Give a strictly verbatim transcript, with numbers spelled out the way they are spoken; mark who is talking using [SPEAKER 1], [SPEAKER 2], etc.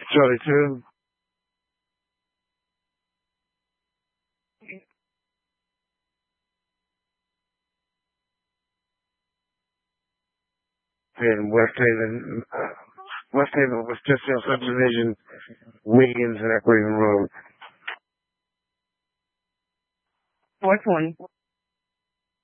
[SPEAKER 1] Charlie two. In West Haven, uh, West Haven was just your subdivision, Wiggins and Equating Road.
[SPEAKER 2] Four twenty.